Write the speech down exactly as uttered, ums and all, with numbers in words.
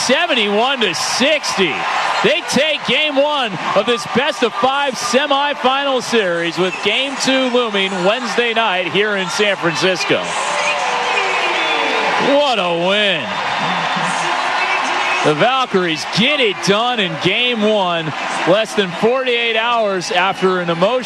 seventy-one to sixty. They take game one of this best of five semifinal series with game two looming Wednesday night here in San Francisco. What a win. The Valkyries get it done in game one, less than forty-eight hours after an emotional